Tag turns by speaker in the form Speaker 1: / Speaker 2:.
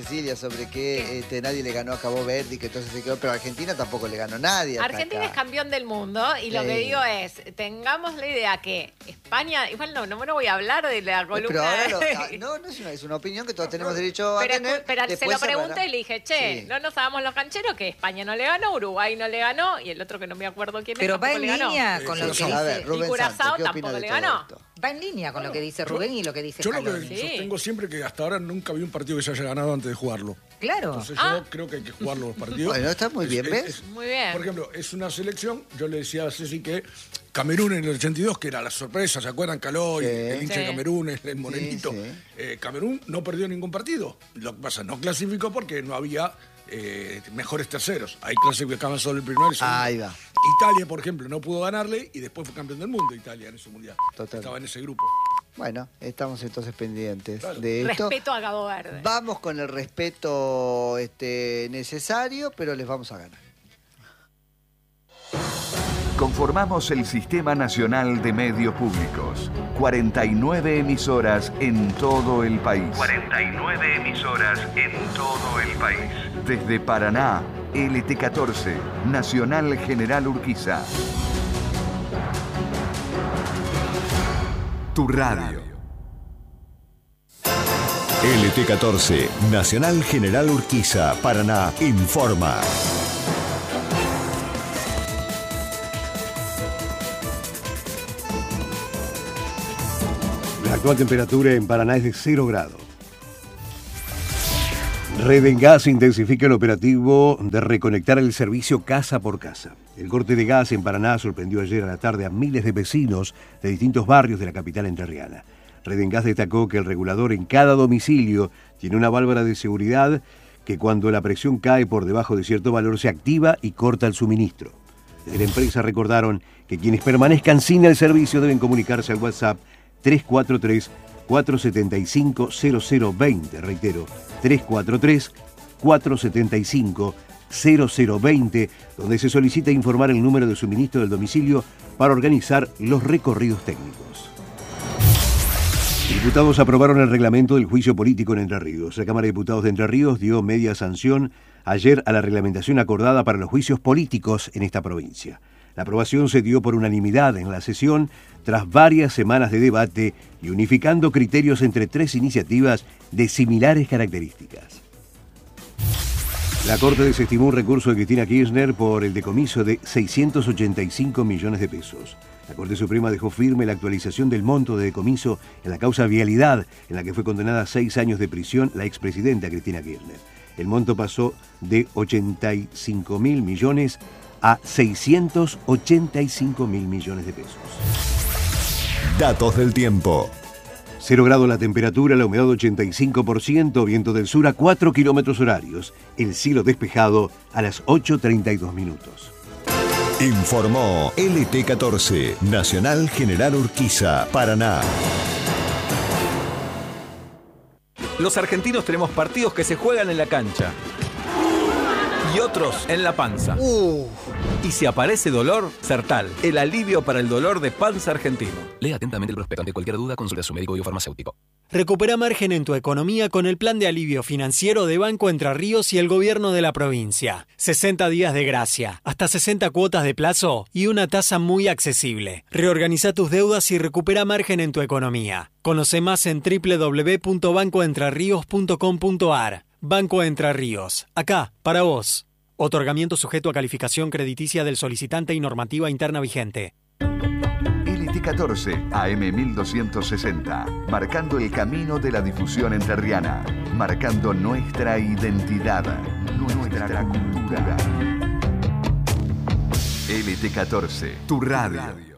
Speaker 1: Cecilia, sobre que nadie le ganó a Cabo Verde y que entonces se quedó, pero Argentina tampoco le ganó a nadie.
Speaker 2: Argentina es campeón del mundo y lo que digo es, tengamos la idea que España, igual no voy a hablar de la columna.
Speaker 1: Pero ahora no es una opinión que todos tenemos derecho a tener.
Speaker 2: Pero se lo pregunté y le dije, che, no nos hagamos los cancheros que España no le ganó, Uruguay no le ganó y el otro que no me acuerdo quién es tampoco le ganó.
Speaker 3: Pero va en línea con lo que dice.
Speaker 1: Rubén
Speaker 2: Y Curazao
Speaker 1: Santos, ¿qué
Speaker 2: tampoco
Speaker 1: opina
Speaker 2: le
Speaker 1: de todo
Speaker 2: ganó.
Speaker 1: esto?
Speaker 3: Va en línea con lo que dice Rubén y lo que dice
Speaker 4: Scaloni. Yo lo que
Speaker 2: sostengo
Speaker 4: siempre que hasta ahora nunca vi un partido que se haya ganado antes de jugarlo.
Speaker 3: Claro.
Speaker 4: Entonces yo creo que hay que jugar los partidos.
Speaker 1: Bueno, está muy bien, ¿ves?
Speaker 2: Muy bien.
Speaker 4: Por ejemplo, es una selección, yo le decía a Ceci que Camerún en el 82, que era la sorpresa, ¿se acuerdan? Caló, el hincha de Camerún, el morenito. Camerún no perdió ningún partido. Lo que pasa, no clasificó porque no había mejores terceros. Ahí clasificaban solo el primero y el segundo.
Speaker 1: Ahí va.
Speaker 4: Italia, por ejemplo, no pudo ganarle y después fue campeón del mundo Italia en ese mundial.
Speaker 1: Total.
Speaker 4: Estaba en ese grupo.
Speaker 1: Bueno, estamos entonces pendientes de esto.
Speaker 2: Respeto a Cabo Verde.
Speaker 1: Vamos con el respeto necesario, pero les vamos a ganar.
Speaker 5: Conformamos el Sistema Nacional de Medios Públicos. 49 emisoras en todo el país. 49 emisoras en todo el país. Desde Paraná, LT14, Nacional General Urquiza. Tu radio.
Speaker 6: LT14, Nacional General Urquiza, Paraná, informa.
Speaker 7: La actual temperatura en Paraná es de 0 grados. Redengas intensifica el operativo de reconectar el servicio casa por casa. El corte de gas en Paraná sorprendió ayer a la tarde a miles de vecinos de distintos barrios de la capital entrerriana. Redengas destacó que el regulador en cada domicilio tiene una válvula de seguridad que cuando la presión cae por debajo de cierto valor se activa y corta el suministro. Desde la empresa recordaron que quienes permanezcan sin el servicio deben comunicarse al WhatsApp 343-475-0020. Reitero, 343-475-0020, donde se solicita informar el número de suministro del domicilio para organizar los recorridos técnicos. Diputados aprobaron el reglamento del juicio político en Entre Ríos. La Cámara de Diputados de Entre Ríos dio media sanción ayer a la reglamentación acordada para los juicios políticos en esta provincia. La aprobación se dio por unanimidad en la sesión tras varias semanas de debate y unificando criterios entre 3 iniciativas de similares características. La Corte desestimó un recurso de Cristina Kirchner por el decomiso de 685 millones de pesos. La Corte Suprema dejó firme la actualización del monto de decomiso en la causa Vialidad, en la que fue condenada a 6 años de prisión la expresidenta Cristina Kirchner. El monto pasó de 85.000 millones a 685.000 millones de pesos.
Speaker 6: Datos del tiempo.
Speaker 7: 0 grados la temperatura, la humedad 85%, viento del sur a 4 kilómetros horarios. El cielo despejado a las 8:32 minutos.
Speaker 6: Informó LT14, Nacional General Urquiza, Paraná.
Speaker 8: Los argentinos tenemos partidos que se juegan en la cancha y otros en la panza. Y si aparece dolor, Sertal, el alivio para el dolor de panza argentino.
Speaker 9: Lea atentamente el prospecto. Ante cualquier duda, consulte a su médico y o farmacéutico.
Speaker 10: Recupera margen en tu economía con el plan de alivio financiero de Banco Entre Ríos y el gobierno de la provincia. 60 días de gracia, hasta 60 cuotas de plazo y una tasa muy accesible. Reorganiza tus deudas y recupera margen en tu economía. Conoce más en www.bancoentrerrios.com.ar. Banco Entre Ríos, acá, para vos. Otorgamiento sujeto a calificación crediticia del solicitante y normativa interna vigente.
Speaker 5: LT14, AM 1260, marcando el camino de la difusión entrerriana, marcando nuestra identidad, nuestra cultura. LT14, tu radio.